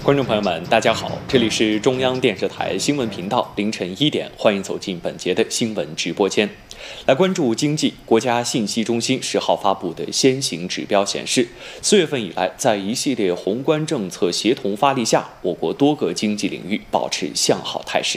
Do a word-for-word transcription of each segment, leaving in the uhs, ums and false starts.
观众朋友们，大家好，这里是中央电视台新闻频道，凌晨一点，欢迎走进本节的新闻直播间。来关注经济，国家信息中心十号发布的先行指标显示，四月份以来，在一系列宏观政策协同发力下，我国多个经济领域保持向好态势。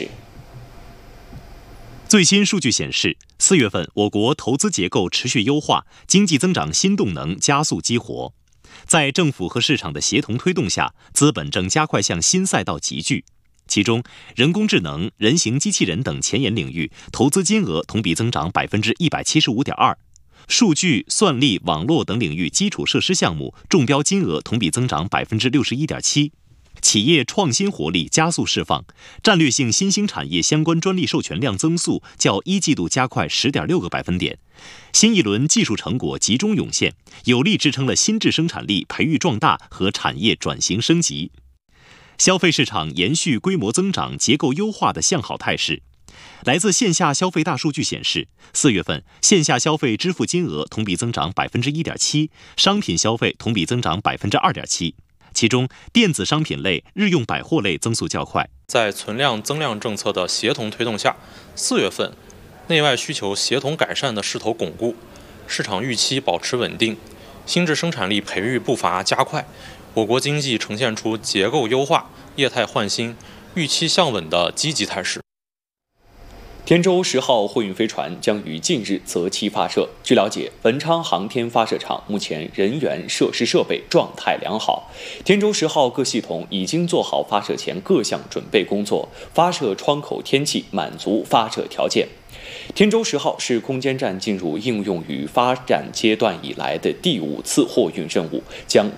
最新数据显示，四月份我国投资结构持续优化，经济增长新动能加速激活。在政府和市场的协同推动下，资本正加快向新赛道集聚。其中，人工智能、人形机器人等前沿领域投资金额同比增长百分之一百七十五点二，数据、算力、网络等领域基础设施项目中标金额同比增长百分之六十一点七。企业创新活力加速释放，战略性新兴产业相关专利授权量增速较一季度加快十点六个百分点。新一轮技术成果集中涌现，有力支撑了新质生产力培育壮大和产业转型升级。消费市场延续规模增长、结构优化的向好态势。来自线下消费大数据显示，四月份线下消费支付金额同比增长百分之一点七，商品消费同比增长百分之二点七。其中，电子商品类、日用百货类增速较快。 在存量增量政策的协同推动下，四月份内外需求协同改善的势头巩固，市场预期保持稳定，新质生产力培育步伐加快，我国经济呈现出结构优化、业态换新、预期向稳的积极态势。 天舟十号货运飞船将于近日择期发射。据了解，文昌航天发射场目前人员、设施设备状态良好，天舟十号各系统已经做好发射前各项准备工作，发射窗口天气满足发射条件。天舟十号是空间站进入应用与发展阶段以来的第五次货运任务，将